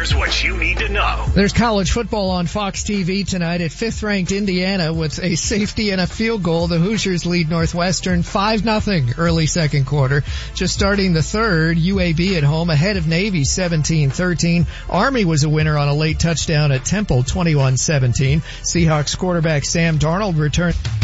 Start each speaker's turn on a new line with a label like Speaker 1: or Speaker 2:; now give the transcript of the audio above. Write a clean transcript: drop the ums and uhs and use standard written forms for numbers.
Speaker 1: Here's what you need to know.
Speaker 2: There's college football on Fox TV tonight at 5th-ranked Indiana with a safety and a field goal. The Hoosiers lead Northwestern 5-0 early second quarter. Just starting the third, UAB at home ahead of Navy 17-13. Army was a winner on a late touchdown at Temple 21-17. Seahawks quarterback Sam Darnold returned